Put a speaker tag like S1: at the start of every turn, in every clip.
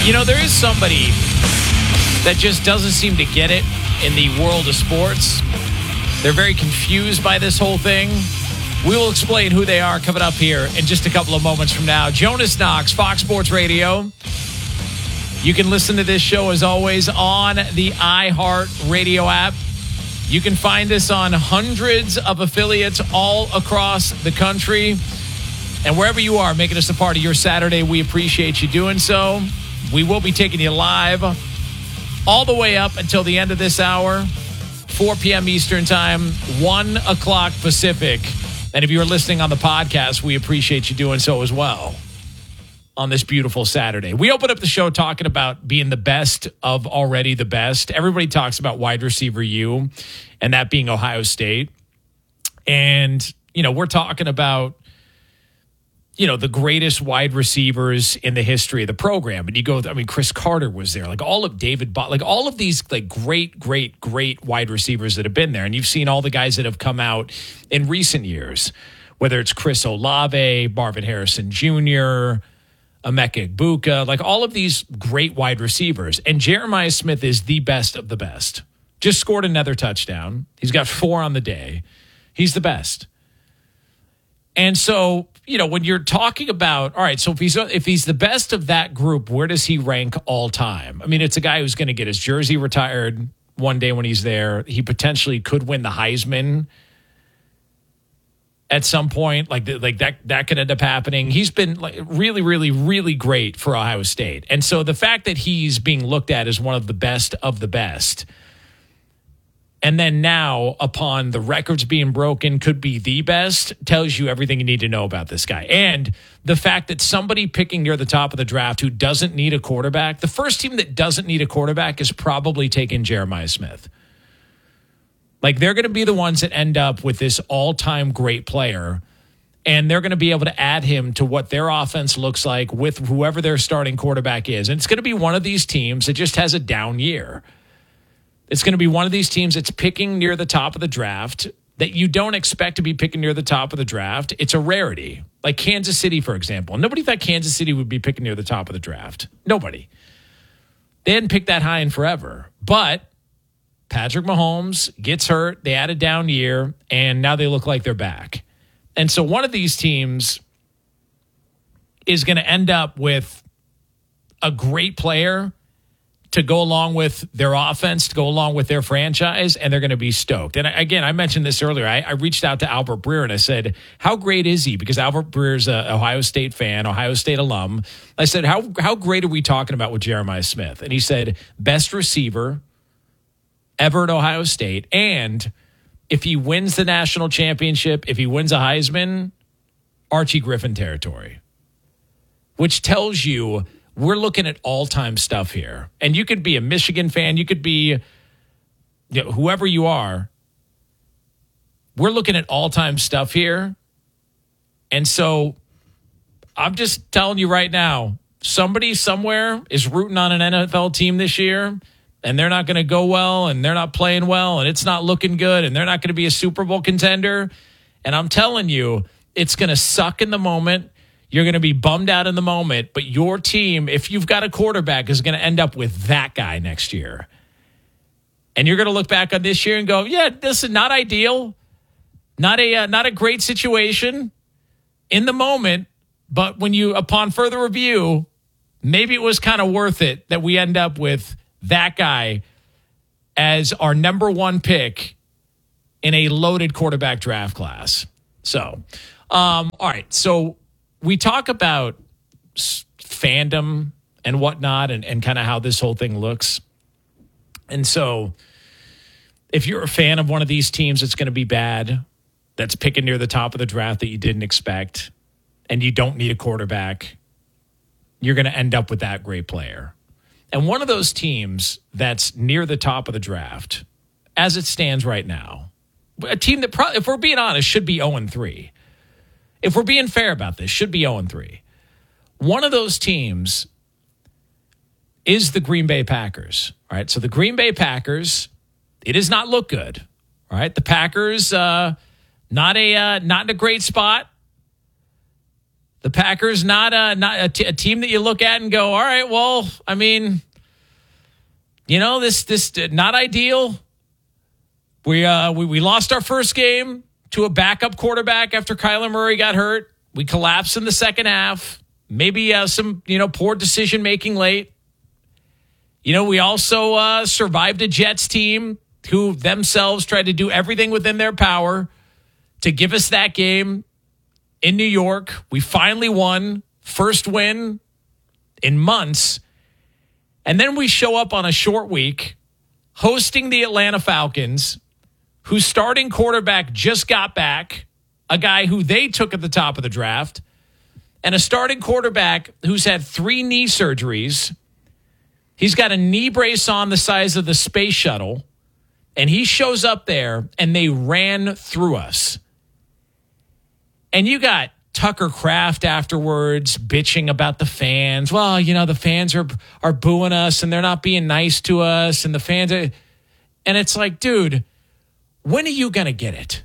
S1: There is somebody that just doesn't seem to get it in the world of sports. They're very confused by this whole thing. We will explain who they are coming up here in just a couple of moments from now. Jonas Knox, Fox Sports Radio. You can listen to this show, as always, on the iHeart Radio app. You can find us on hundreds of affiliates all across the country. And wherever you are, making us a part of your Saturday, we appreciate you doing so. We will be taking you live all the way up until the end of this hour, 4 p.m. Eastern Time, 1 o'clock Pacific. And if you're listening on the podcast, we appreciate you doing so as well on this beautiful Saturday. We opened up the show talking about being the best of already the best. Everybody talks about wide receiver U, and that being Ohio State. And, we're talking about, the greatest wide receivers in the history of the program. And you go, Chris Carter was there, all of David, all of these great, great, great wide receivers that have been there. And you've seen all the guys that have come out in recent years, whether it's Chris Olave, Marvin Harrison Jr., Emeka Egbuka, all of these great wide receivers. And Jeremiah Smith is the best of the best. Just scored another touchdown. He's got 4 on the day. He's the best. And so, when you're talking about, all right, so if he's the best of that group, where does he rank all time? It's a guy who's going to get his jersey retired one day when he's there. He potentially could win the Heisman at some point. That could end up happening. He's been really, really, really great for Ohio State. And so the fact that he's being looked at as one of the best, and then now, upon the records being broken, could be the best, tells you everything you need to know about this guy. And the fact that somebody picking near the top of the draft who doesn't need a quarterback, the first team that doesn't need a quarterback is probably taking Jeremiah Smith. They're going to be the ones that end up with this all-time great player, and they're going to be able to add him to what their offense looks like with whoever their starting quarterback is. And it's going to be one of these teams that just has a down year. It's going to be one of these teams that's picking near the top of the draft that you don't expect to be picking near the top of the draft. It's a rarity. Like Kansas City, for example. Nobody thought Kansas City would be picking near the top of the draft. Nobody. They hadn't picked that high in forever. But Patrick Mahomes gets hurt. They had a down year, and now they look like they're back. And so one of these teams is going to end up with a great player to go along with their offense, to go along with their franchise, and they're going to be stoked. And again, I mentioned this earlier. I reached out to Albert Breer and I said, how great is he? Because Albert Breer's an Ohio State fan, Ohio State alum. I said, how great are we talking about with Jeremiah Smith? And he said, best receiver ever at Ohio State. And if he wins the national championship, if he wins a Heisman, Archie Griffin territory, which tells you we're looking at all-time stuff here. And you could be a Michigan fan. You could be whoever you are. We're looking at all-time stuff here. And so I'm just telling you right now, somebody somewhere is rooting on an NFL team this year, and they're not going to go well, and they're not playing well, and it's not looking good, and they're not going to be a Super Bowl contender. And I'm telling you, it's going to suck in the moment. You're going to be bummed out in the moment, but your team, if you've got a quarterback, is going to end up with that guy next year. And you're going to look back on this year and go, yeah, this is not ideal. Not a great situation in the moment, but upon further review, maybe it was kind of worth it that we end up with that guy as our number one pick in a loaded quarterback draft class. So, all right. So, we talk about fandom and whatnot and kind of how this whole thing looks. And so if you're a fan of one of these teams that's going to be bad, that's picking near the top of the draft that you didn't expect, and you don't need a quarterback, you're going to end up with that great player. And one of those teams that's near the top of the draft, as it stands right now, a team that probably, if we're being honest, should be 0-3. If we're being fair about this, should be 0-3. One of those teams is the Green Bay Packers. All right, so the Green Bay Packers, it does not look good. All right, the Packers not in a great spot. The Packers not a team that you look at and go, all right, well, I mean, this not ideal. We lost our first game to a backup quarterback after Kyler Murray got hurt. We collapsed in the second half. Maybe some poor decision making late. We also survived a Jets team who themselves tried to do everything within their power to give us that game in New York. We finally won. First win in months. And then we show up on a short week hosting the Atlanta Falcons, whose starting quarterback just got back, a guy who they took at the top of the draft, and a starting quarterback who's had 3 knee surgeries. He's got a knee brace on the size of the space shuttle, and he shows up there, and they ran through us. And you got Tucker Kraft afterwards bitching about the fans. Well, the fans are booing us, and they're not being nice to us, and the fans are... And it's like, dude, when are you going to get it?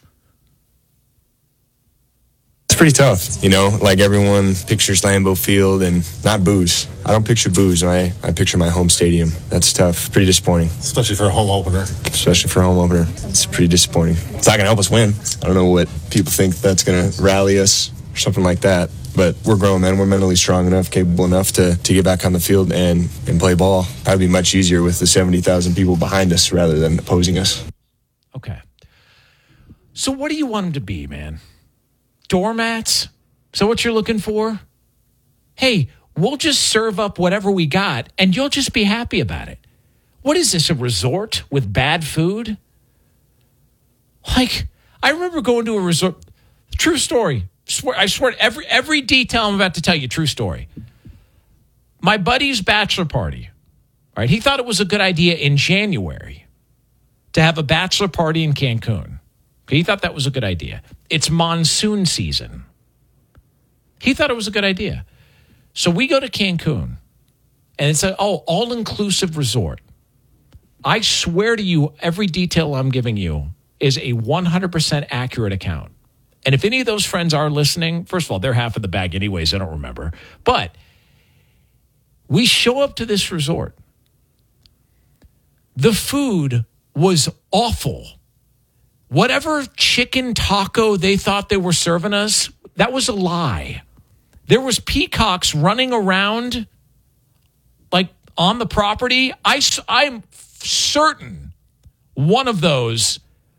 S2: It's pretty tough, like everyone pictures Lambeau Field and not booze. I don't picture booze. I picture my home stadium. That's tough. Pretty disappointing.
S3: Especially for a home opener.
S2: It's pretty disappointing. It's not going to help us win. I don't know what people think that's going to rally us or something like that. But we're grown men. We're mentally strong enough, capable enough to get back on the field and play ball. That'd be much easier with the 70,000 people behind us rather than opposing us.
S1: Okay. So what do you want them to be, man? Doormats? Is that what you're looking for? Hey, we'll just serve up whatever we got, and you'll just be happy about it. What is this, a resort with bad food? Like, I remember going to a resort. True story. I swear, every detail I'm about to tell you, true story. My buddy's bachelor party, right? He thought it was a good idea in January to have a bachelor party in Cancun. He thought that was a good idea. It's monsoon season. He thought it was a good idea. So we go to Cancun, and it's an all-inclusive resort. I swear to you, every detail I'm giving you is a 100% accurate account. And if any of those friends are listening, first of all, they're half of the bag anyways, I don't remember. But we show up to this resort. The food was awful. Whatever chicken taco they thought they were serving us, that was a lie. There was peacocks running around like on the property. I'm certain one of those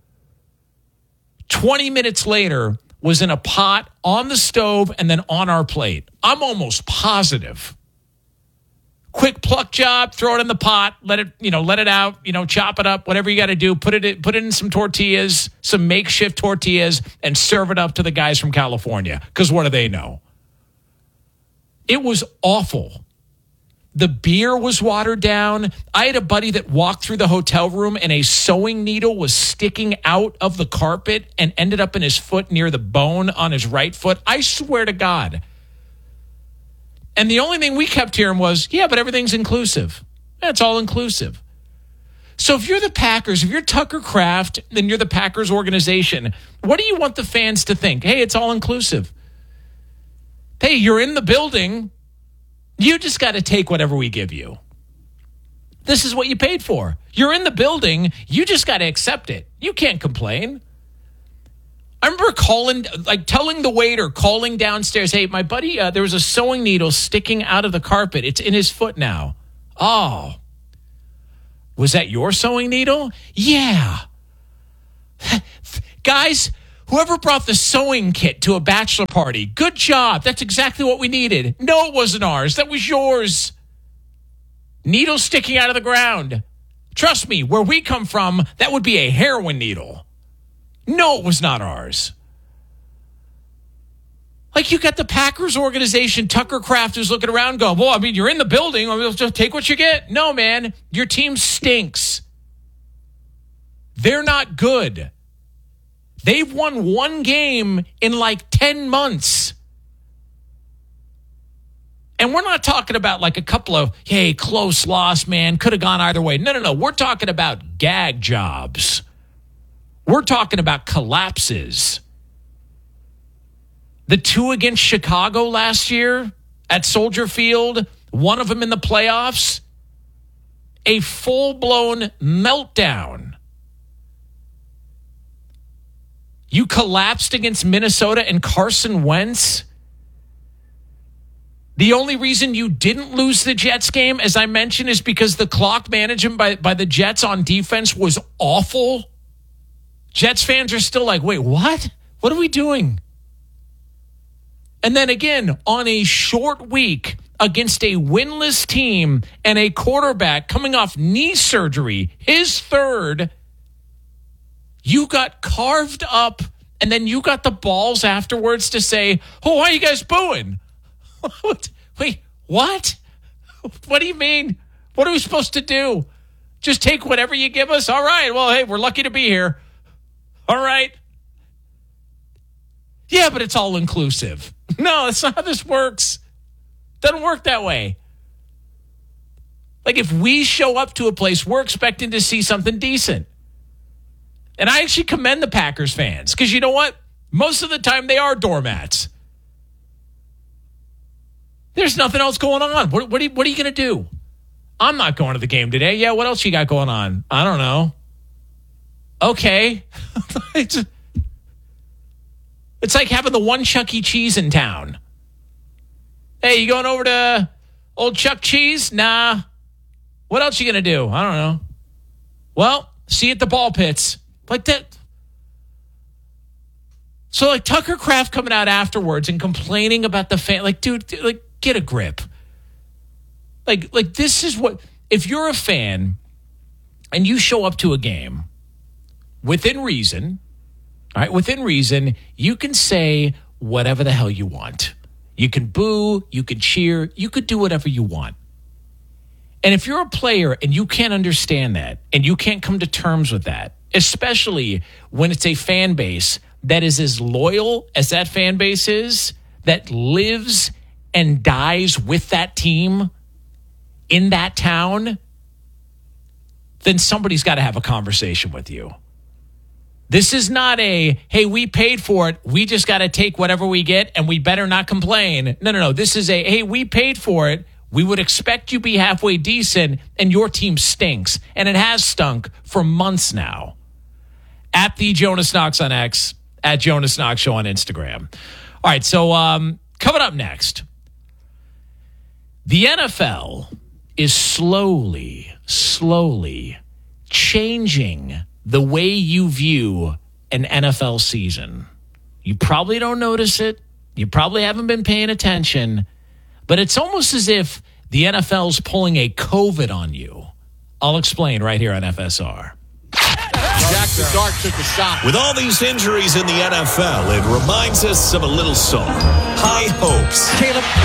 S1: 20 minutes later was in a pot on the stove and then on our plate. I'm almost positive. Quick pluck job, throw it in the pot, let it out, chop it up, whatever you got to do, put it in some tortillas, some makeshift tortillas, and serve it up to the guys from California. Because what do they know? It was awful. The beer was watered down. I had a buddy that walked through the hotel room and a sewing needle was sticking out of the carpet and ended up in his foot near the bone on his right foot. I swear to God. And the only thing we kept hearing was, yeah, but everything's inclusive. It's all inclusive. So if you're the Packers, if you're Tucker Kraft, then you're the Packers organization, what do you want the fans to think? Hey, it's all inclusive. Hey, you're in the building. You just got to take whatever we give you. This is what you paid for. You're in the building. You just got to accept it. You can't complain. I remember telling the waiter, calling downstairs, hey, my buddy, there was a sewing needle sticking out of the carpet. It's in his foot now. Oh, was that your sewing needle? Yeah. Guys, whoever brought the sewing kit to a bachelor party, good job. That's exactly what we needed. No, it wasn't ours. That was yours. Needle sticking out of the ground. Trust me, where we come from, that would be a heroin needle. No, it was not ours. Like, you got the Packers organization, Tucker Kraft, who's looking around going, well, I mean, you're in the building. I mean, just take what you get. No, man, your team stinks. They're not good. They've won one game in like 10 months. And we're not talking about like a couple of, hey, close loss, man, could have gone either way. No. We're talking about gag jobs. We're talking about collapses. The 2 against Chicago last year at Soldier Field, one of them in the playoffs, a full-blown meltdown. You collapsed against Minnesota and Carson Wentz. The only reason you didn't lose the Jets game, as I mentioned, is because the clock management by the Jets on defense was awful. Jets fans are still like, wait, what? What are we doing? And then again, on a short week against a winless team and a quarterback coming off knee surgery, his third, you got carved up, and then you got the balls afterwards to say, oh, why are you guys booing? Wait, what? What do you mean? What are we supposed to do? Just take whatever you give us? All right, well, hey, we're lucky to be here. All right. Yeah, but it's all inclusive. No, that's not how this works. Doesn't work that way. Like, if we show up to a place, we're expecting to see something decent. And I actually commend the Packers fans, because you know what? Most of the time they are doormats. There's nothing else going on. What are you going to do? I'm not going to the game today. Yeah, what else you got going on? I don't know. Okay. It's like having the one Chuck E. Cheese in town. Hey, you going over to old Chuck Cheese? Nah. What else you going to do? I don't know. Well, see you at the ball pits. Like that. So like Tucker Kraft coming out afterwards and complaining about the fan. Like, dude, like, get a grip. Like this is what, if you're a fan and you show up to a game within reason, all right, within reason, you can say whatever the hell you want. You can boo, you can cheer, you could do whatever you want. And if you're a player and you can't understand that and you can't come to terms with that, especially when it's a fan base that is as loyal as that fan base is, that lives and dies with that team in that town, then somebody's got to have a conversation with you. This is not a, hey, we paid for it, we just got to take whatever we get and we better not complain. No. This is a, hey, we paid for it, we would expect you be halfway decent, and your team stinks. And it has stunk for months now. At the Jonas Knox on X, at Jonas Knox Show on Instagram. All right, so coming up next, the NFL is slowly changing the way you view an NFL season. You probably don't notice it. You probably haven't been paying attention. But it's almost as if the NFL's pulling a COVID on you. I'll explain right here on FSR.
S3: Jack the Dart took a shot.
S4: With all these injuries in the NFL, it reminds us of a little song, High Hopes.
S3: Caleb.